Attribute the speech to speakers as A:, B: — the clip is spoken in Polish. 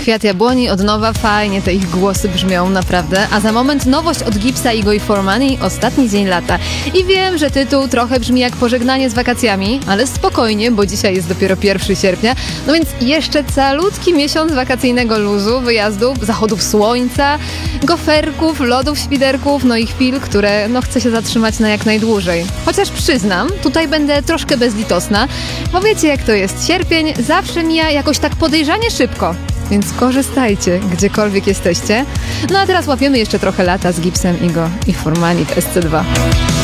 A: Kwiat Jabłoni, od nowa, fajnie te ich głosy brzmią, naprawdę. A za moment nowość od Gipsa i Go i Formani, Ostatni dzień lata. I wiem, że tytuł trochę brzmi jak pożegnanie z wakacjami, ale spokojnie, bo dzisiaj jest dopiero 1 sierpnia, no więc jeszcze calutki miesiąc wakacyjnego luzu, wyjazdów, zachodów słońca, goferków, lodów, świderków, no i chwil, które chcę się zatrzymać na jak najdłużej. Chociaż przyznam, tutaj będę troszkę bezlitosna, bo wiecie jak to jest, sierpień zawsze mija jakoś tak podejrzanie szybko. Więc korzystajcie, gdziekolwiek jesteście. No a teraz łapiemy jeszcze trochę lata z Gipsem i Go i Formani w SC2.